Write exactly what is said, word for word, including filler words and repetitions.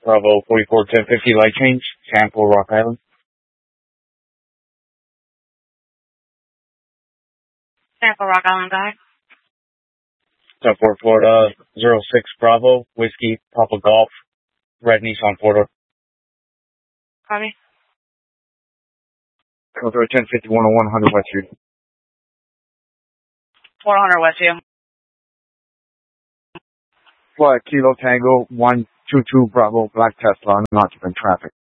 Bravo forty-four ten fifty light change, sample Rock Island. Sample Rock Island, go ahead. ten four Florida, zero six Bravo, Whiskey, Papa Golf, Red Nissan four-door. Copy. Contour ten fifty one oh one hundred Westview. four hundred Westview. Flight Kilo Tango one two two Bravo, Black Tesla, non-occupant traffic.